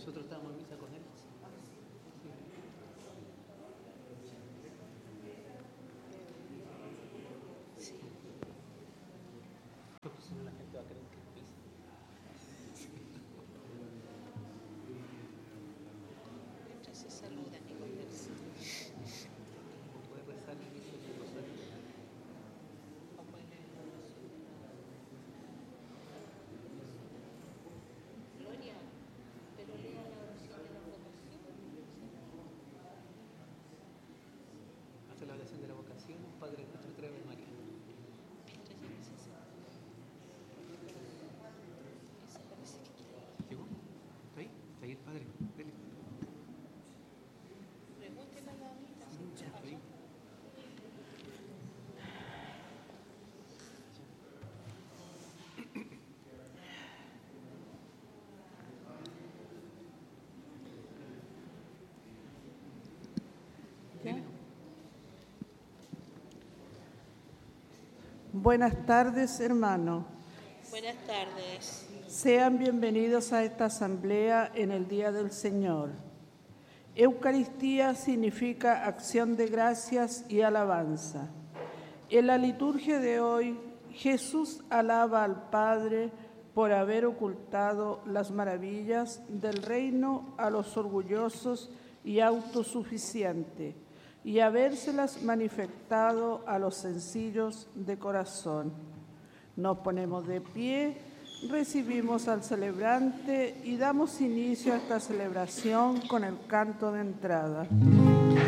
nosotros estábamos en misa con él. Sí. Porque si no la gente va a creer que es misa. Mientras se saludan y conversan. Puede rezar y dice el rosario. O pueden leer la oración. Gloria, pero lea la oración de la vocación. Hace la oración de la vocación, Padre nuestro, tres Ave María. Esto ya no se hace. Esa parece que quiere. ¿Llegó? ¿Está ahí? ¿Está ahí el Padre? Dele. Pregúntele a la Anita. Ya, está ahí. Buenas tardes, hermano. Buenas tardes. Sean bienvenidos a esta asamblea en el Día del Señor. Eucaristía significa acción de gracias y alabanza. En la liturgia de hoy, Jesús alaba al Padre por haber ocultado las maravillas del reino a los orgullosos y autosuficientes, y habérselas manifestado a los sencillos de corazón. Nos ponemos de pie, recibimos al celebrante y damos inicio a esta celebración con el canto de entrada.